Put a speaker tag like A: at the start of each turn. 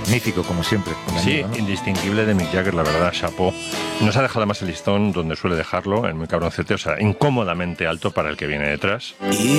A: magnífico, como siempre.
B: Sí,
A: ¿no?
B: indistinguible de Mick Jagger, la verdad, chapó. Nos ha dejado más el listón donde suele dejarlo, en muy cabroncete, o sea, incómodamente alto para el que viene detrás.